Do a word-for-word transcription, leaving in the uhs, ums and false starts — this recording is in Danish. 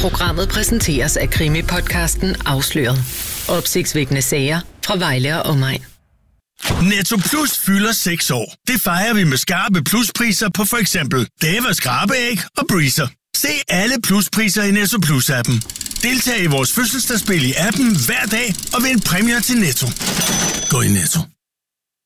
Programmet præsenteres af krimi-podcasten Afsløret. Opsigtsvækkende sager fra Vejle og omegn. Netto Plus fylder seks år. Det fejrer vi med skarpe pluspriser på for eksempel Davas skrabeæg og Breezer. Se alle pluspriser i Netto Plus-appen. Deltag i vores fødselsdagsspil i appen hver dag og vind præmier til Netto. Gå i Netto.